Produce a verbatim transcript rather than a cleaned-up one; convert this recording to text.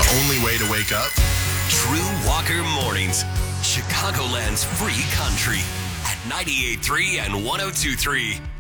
the only way to wake up? True Walker Mornings, Chicagoland's free country at ninety-eight point three and one oh two point three.